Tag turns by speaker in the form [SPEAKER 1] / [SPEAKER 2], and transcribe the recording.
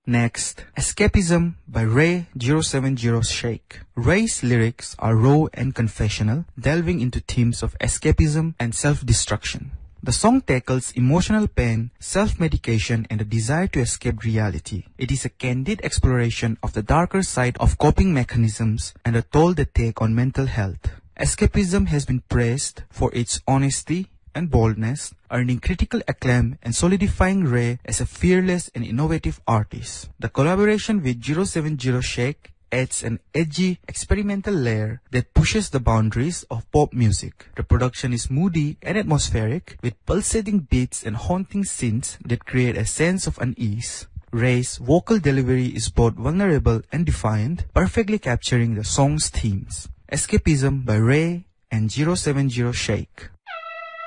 [SPEAKER 1] Next, Escapism by Ray 070 Shake. Ray's lyrics are raw and confessional, delving into themes of escapism and self-destruction. The song tackles emotional pain, self-medication, and a desire to escape reality. It is a candid exploration of the darker side of coping mechanisms and a toll they take on mental health. Escapism has been praised for its honesty and boldness, earning critical acclaim and solidifying Ray as a fearless and innovative artist. The collaboration with 070 Shake adds an edgy, experimental layer that pushes the boundaries of pop music. The production is moody and atmospheric, with pulsating beats and haunting synths that create a sense of unease. Ray's vocal delivery is both vulnerable and defiant, perfectly capturing the song's themes. Escapism by Ray and 070 Shake.